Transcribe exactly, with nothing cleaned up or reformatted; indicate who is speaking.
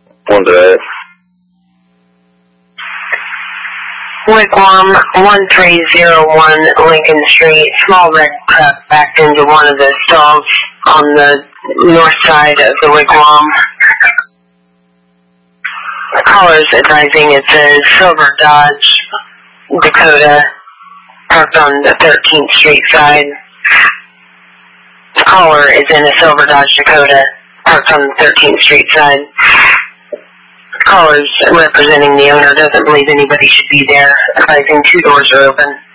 Speaker 1: One day.
Speaker 2: Wigwam, one three zero one Lincoln Street. Small red truck backed into one of the stalls on the north side of the Wigwam. Callers advising it's a silver Dodge Dakota parked on the thirteenth Street side. The caller is in a silver Dodge Dakota parked on the thirteenth Street side. Callers representing the owner doesn't believe anybody should be there, advising two doors are open.